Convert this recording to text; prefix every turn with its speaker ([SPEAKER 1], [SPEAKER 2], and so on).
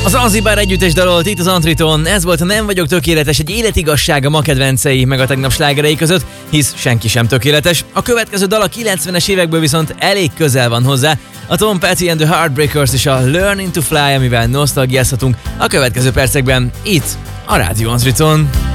[SPEAKER 1] Az Zanzibar együttes dalolt itt az Antriton, ez volt a Nem vagyok tökéletes, egy életigazsága ma kedvencei meg a tegnap slágerei között, hisz senki sem tökéletes. A következő dal a 90-es évekből viszont elég közel van hozzá, a Tom Petty and the Heartbreakers és a Learning to Fly, amivel nosztalgiázhatunk a következő percekben itt a Rádió Antriton.